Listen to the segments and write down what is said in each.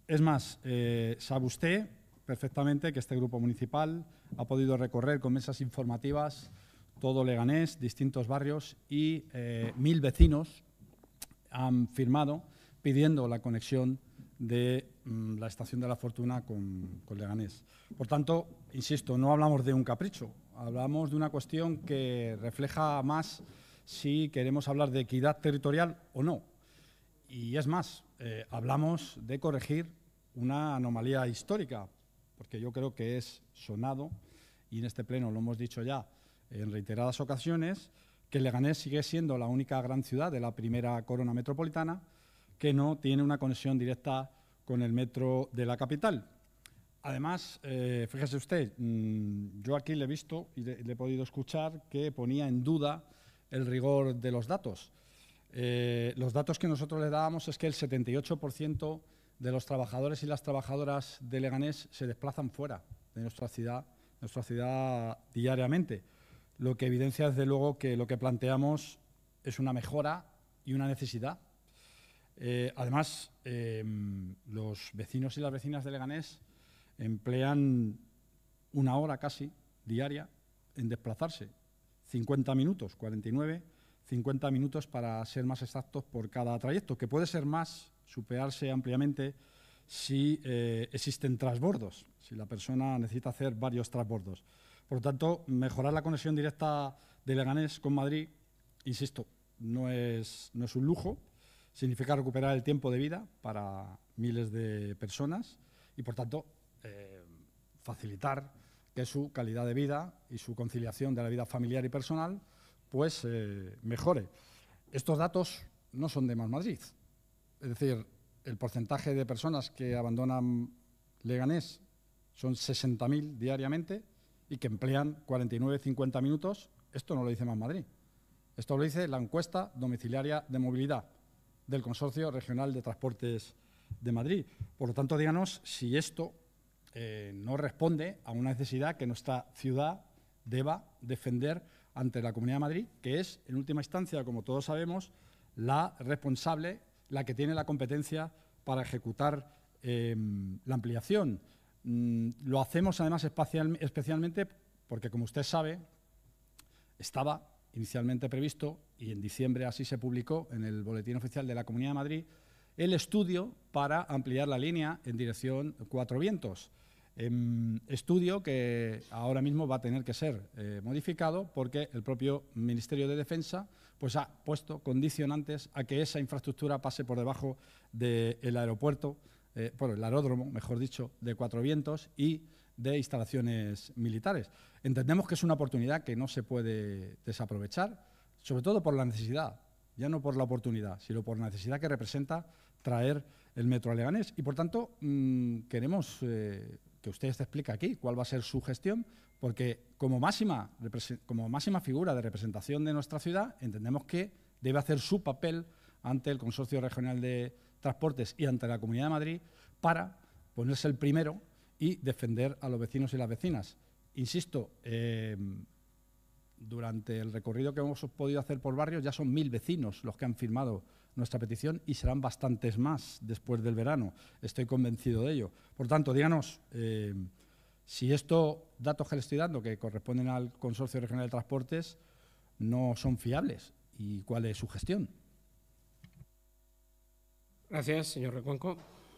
Es más, sabe usted perfectamente que este grupo municipal ha podido recorrer con mesas informativas todo Leganés, distintos barrios y 1000 vecinos han firmado pidiendo la conexión de la Estación de la Fortuna con Leganés. Por tanto, insisto, no hablamos de un capricho, hablamos de una cuestión que refleja más si queremos hablar de equidad territorial o no. Y es más, hablamos de corregir una anomalía histórica, porque yo creo que es sonado, y en este pleno lo hemos dicho ya en reiteradas ocasiones, que Leganés sigue siendo la única gran ciudad de la primera corona metropolitana que no tiene una conexión directa con el metro de la capital. Además, fíjese usted, yo aquí le he visto y le he podido escuchar que ponía en duda el rigor de los datos. Los datos que nosotros le dábamos es que el 78% de los trabajadores y las trabajadoras de Leganés se desplazan fuera de nuestra ciudad diariamente, lo que evidencia desde luego que lo que planteamos es una mejora y una necesidad. Además, los vecinos y las vecinas de Leganés emplean una hora casi diaria en desplazarse, 50 minutos, 49, 50 minutos para ser más exactos por cada trayecto, que puede ser más, superarse ampliamente si existen transbordos, si la persona necesita hacer varios transbordos. Por lo tanto, mejorar la conexión directa de Leganés con Madrid, insisto, no es un lujo, significa recuperar el tiempo de vida para miles de personas y, por tanto, facilitar que su calidad de vida y su conciliación de la vida familiar y personal pues mejore. Estos datos no son de Más Madrid. Es decir, el porcentaje de personas que abandonan Leganés son 60.000 diariamente y que emplean 49-50 minutos. Esto no lo dice Más Madrid. Esto lo dice la encuesta domiciliaria de movilidad del Consorcio Regional de Transportes de Madrid. Por lo tanto, díganos si esto no responde a una necesidad que nuestra ciudad deba defender ante la Comunidad de Madrid, que es, en última instancia, como todos sabemos, la responsable, la que tiene la competencia para ejecutar la ampliación. Lo hacemos, además, especialmente porque, como usted sabe, estaba inicialmente previsto, y en diciembre así se publicó en el Boletín Oficial de la Comunidad de Madrid, el estudio para ampliar la línea en dirección Cuatro Vientos. Estudio que ahora mismo va a tener que ser modificado porque el propio Ministerio de Defensa pues, ha puesto condicionantes a que esa infraestructura pase por debajo del aeropuerto, el aeródromo, mejor dicho, de Cuatro Vientos y de instalaciones militares. Entendemos que es una oportunidad que no se puede desaprovechar, sobre todo por la necesidad, ya no por la oportunidad, sino por la necesidad que representa traer el metro a Leganés. Y, por tanto, queremos que usted explique aquí cuál va a ser su gestión, porque como máxima figura de representación de nuestra ciudad, entendemos que debe hacer su papel ante el Consorcio Regional de Transportes y ante la Comunidad de Madrid para ponerse el primero y defender a los vecinos y las vecinas. Insisto, durante el recorrido que hemos podido hacer por barrios ya son 1000 vecinos los que han firmado nuestra petición y serán bastantes más después del verano. Estoy convencido de ello. Por tanto, díganos si estos datos que le estoy dando, que corresponden al Consorcio Regional de Transportes, no son fiables y cuál es su gestión. Gracias, señor Recuenco.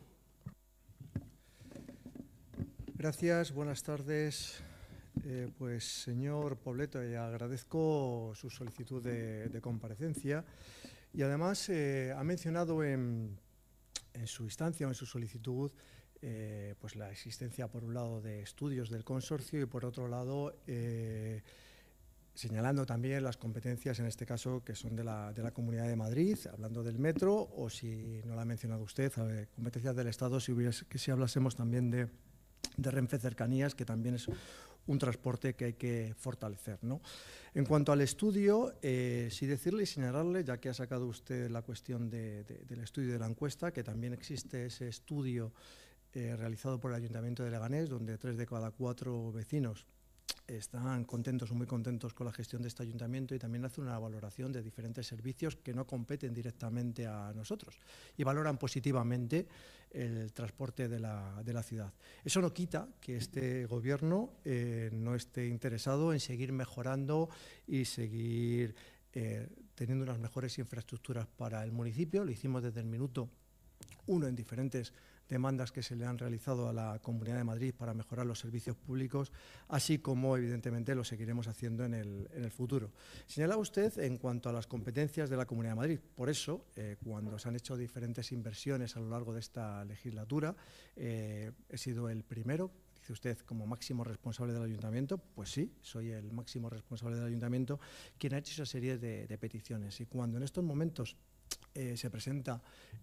Gracias, buenas tardes. Pues, señor Pobleto, agradezco su solicitud de comparecencia y además ha mencionado en su instancia o en su solicitud pues la existencia, por un lado, de estudios del consorcio y, por otro lado, señalando también las competencias, en este caso, que son de la Comunidad de Madrid, hablando del metro, o si no la ha mencionado usted, competencias del Estado, si hablásemos también de Renfe Cercanías, que también es un transporte que hay que fortalecer, ¿no? En cuanto al estudio, sí decirle y señalarle, ya que ha sacado usted la cuestión del estudio de la encuesta, que también existe ese estudio realizado por el Ayuntamiento de Leganés, donde 3 de cada 4 vecinos están contentos o muy contentos con la gestión de este ayuntamiento y también hacen una valoración de diferentes servicios que no competen directamente a nosotros y valoran positivamente el transporte de la ciudad. Eso no quita que este Gobierno no esté interesado en seguir mejorando y seguir teniendo unas mejores infraestructuras para el municipio. Lo hicimos desde el minuto 1 en diferentes demandas que se le han realizado a la Comunidad de Madrid para mejorar los servicios públicos, así como, evidentemente, lo seguiremos haciendo en el futuro. Señalaba usted en cuanto a las competencias de la Comunidad de Madrid. Por eso, cuando se han hecho diferentes inversiones a lo largo de esta legislatura, he sido el primero. Dice usted, como máximo responsable del ayuntamiento, pues sí, soy el máximo responsable del ayuntamiento, quien ha hecho esa serie de peticiones. Y cuando en estos momentos se presenta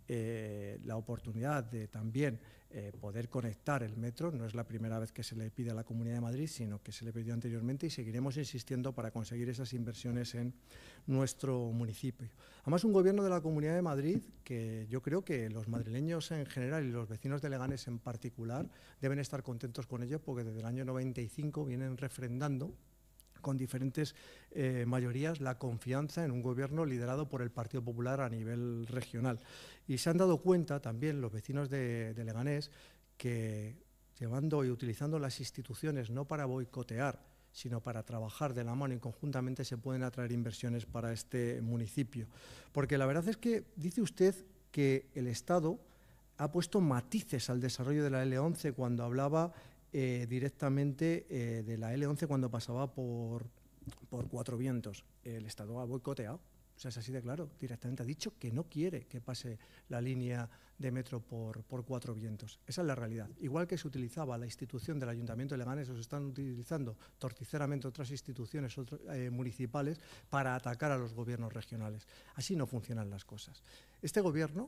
la oportunidad de también poder conectar el metro, no es la primera vez que se le pide a la Comunidad de Madrid, sino que se le pidió anteriormente y seguiremos insistiendo para conseguir esas inversiones en nuestro municipio. Además, un Gobierno de la Comunidad de Madrid que yo creo que los madrileños en general y los vecinos de Leganés en particular deben estar contentos con ello, porque desde el año 95 vienen refrendando con diferentes mayorías la confianza en un Gobierno liderado por el Partido Popular a nivel regional. Y se han dado cuenta también los vecinos de Leganés que llevando y utilizando las instituciones no para boicotear, sino para trabajar de la mano y conjuntamente se pueden atraer inversiones para este municipio. Porque la verdad es que dice usted que el Estado ha puesto matices al desarrollo de la L11 cuando hablaba directamente de la L11 cuando pasaba por Cuatro Vientos. El Estado ha boicoteado, o sea, es así de claro, directamente ha dicho que no quiere que pase la línea de metro por Cuatro Vientos. Esa es la realidad. Igual que se utilizaba la institución del Ayuntamiento de Leganés, o se están utilizando torticeramente otras instituciones municipales para atacar a los gobiernos regionales. Así no funcionan las cosas. Este Gobierno,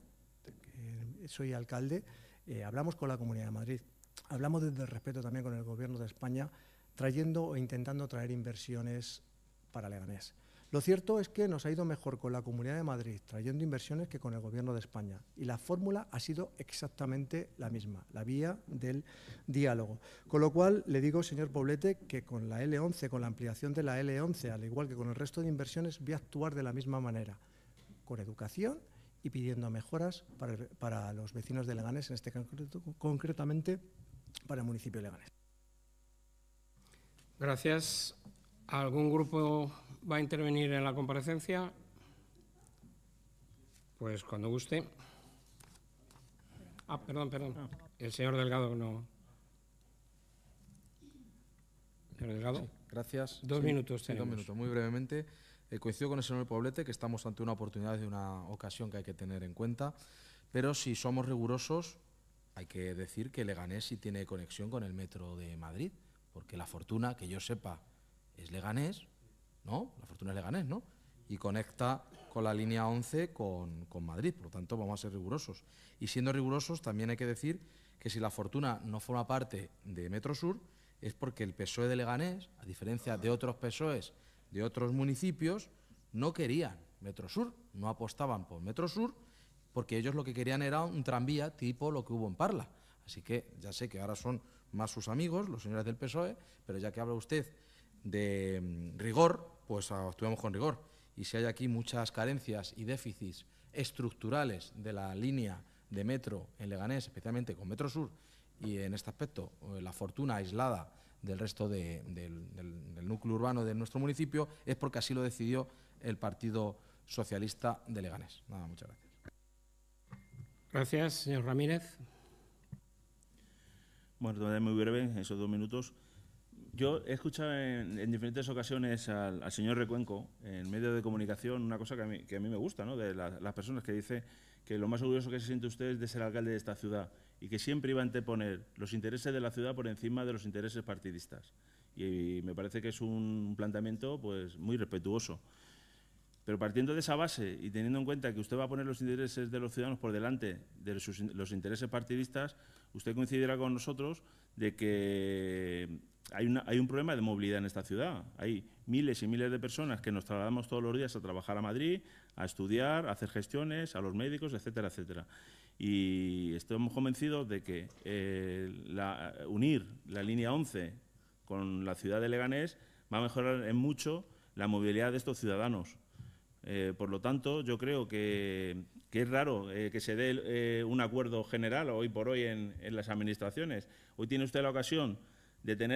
soy alcalde, hablamos con la Comunidad de Madrid. Hablamos desde el respeto también con el Gobierno de España, trayendo o intentando traer inversiones para Leganés. Lo cierto es que nos ha ido mejor con la Comunidad de Madrid trayendo inversiones que con el Gobierno de España. Y la fórmula ha sido exactamente la misma, la vía del diálogo. Con lo cual, le digo, señor Poblete, que con la L11, con la ampliación de la L11, al igual que con el resto de inversiones, voy a actuar de la misma manera, con educación y pidiendo mejoras para los vecinos de Leganés, en este caso concretamente para el municipio de Leganés. Gracias. ¿Algún grupo va a intervenir en la comparecencia? Pues cuando guste. Perdón. El señor Delgado no. Señor Delgado. Sí, gracias. 2 minutos tenemos. 2 minutos, muy brevemente. Coincido con el señor Poblete que estamos ante una oportunidad de una ocasión que hay que tener en cuenta, pero si somos rigurosos, hay que decir que Leganés sí tiene conexión con el metro de Madrid, porque La Fortuna, que yo sepa, es Leganés, ¿no? La Fortuna es Leganés, ¿no? Y conecta con la línea 11 con Madrid, por lo tanto vamos a ser rigurosos. Y siendo rigurosos también hay que decir que si La Fortuna no forma parte de Metro Sur es porque el PSOE de Leganés, a diferencia de otros PSOEs de otros municipios, no querían Metro Sur, no apostaban por Metro Sur, porque ellos lo que querían era un tranvía tipo lo que hubo en Parla. Así que ya sé que ahora son más sus amigos, los señores del PSOE, pero ya que habla usted de rigor, pues actuemos con rigor. Y si hay aquí muchas carencias y déficits estructurales de la línea de metro en Leganés, especialmente con Metro Sur, y en este aspecto La Fortuna aislada del resto del núcleo urbano de nuestro municipio, es porque así lo decidió el Partido Socialista de Leganés. Nada, muchas gracias. Gracias, señor Ramírez. Bueno, de manera muy breve, en esos 2 minutos. Yo he escuchado en diferentes ocasiones al señor Recuenco, en medios de comunicación, una cosa que a mí me gusta, ¿no? De las personas que dice que lo más orgulloso que se siente usted es de ser alcalde de esta ciudad y que siempre iba a anteponer los intereses de la ciudad por encima de los intereses partidistas. Y me parece que es un planteamiento pues muy respetuoso. Pero partiendo de esa base y teniendo en cuenta que usted va a poner los intereses de los ciudadanos por delante de los intereses partidistas, usted coincidirá con nosotros de que hay un problema de movilidad en esta ciudad. Hay miles y miles de personas que nos trasladamos todos los días a trabajar a Madrid, a estudiar, a hacer gestiones, a los médicos, etcétera, etcétera. Y estamos convencidos de que unir la línea 11 con la ciudad de Leganés, va a mejorar en mucho la movilidad de estos ciudadanos. Por lo tanto, yo creo que es raro que se dé un acuerdo general hoy por hoy en las administraciones. Hoy tiene usted la ocasión de tener